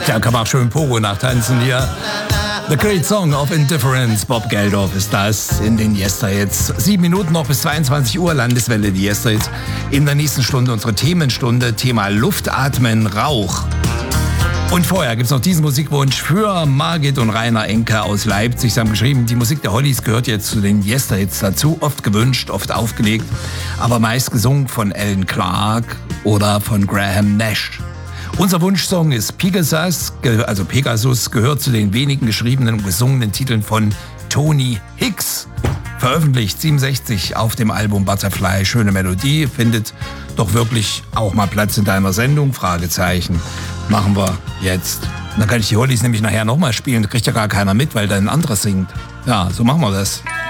Da kann man auch schön Pogo nachtanzen hier. The Great Song of Indifference, Bob Geldof ist das in den Yesterhits. 7 Minuten noch bis 22 Uhr, Landeswelle, die Yesterhits. In der nächsten Stunde unsere Themenstunde, Thema Luft, Atmen, Rauch. Und vorher gibt es noch diesen Musikwunsch für Margit und Rainer Enke aus Leipzig. Sie haben geschrieben, die Musik der Hollies gehört jetzt zu den Yesterhits dazu. Oft gewünscht, oft aufgelegt, aber meist gesungen von Alan Clark oder von Graham Nash. Unser Wunschsong ist Pegasus, also Pegasus, gehört zu den wenigen geschriebenen und gesungenen Titeln von Tony Hicks. Veröffentlicht 67 auf dem Album Butterfly. Schöne Melodie, findet doch wirklich auch mal Platz in deiner Sendung? Fragezeichen. Machen wir jetzt. Dann kann ich die Hollies nämlich nachher nochmal spielen. Da kriegt ja gar keiner mit, weil da ein anderer singt. Ja, so machen wir das.